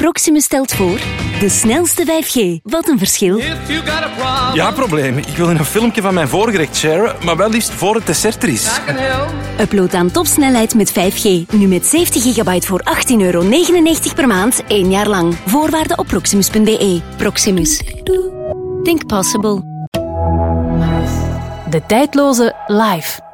Proximus stelt voor de snelste 5G. Wat een verschil. Ja, probleem. Ik wil een filmpje van mijn voorgerecht sharen, maar wel liefst voor het dessert er is. Upload aan topsnelheid met 5G. Nu met 70 gigabyte voor €18,99 per maand, 1 jaar lang. Voorwaarden op proximus.be. Proximus. Think possible. De tijdloze Live.